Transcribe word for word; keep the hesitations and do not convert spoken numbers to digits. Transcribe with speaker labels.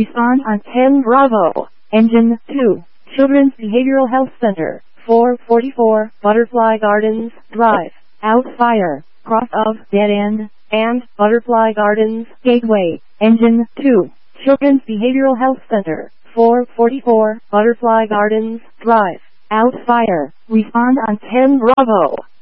Speaker 1: Respond on ten Bravo. Engine two. Children's Behavioral Health Center. four forty-four Butterfly Gardens Drive. Out fire. Cross of dead end. And Butterfly Gardens Gateway. Engine two. Children's Behavioral Health Center. four forty-four Butterfly Gardens Drive. Out fire. Respond on ten Bravo.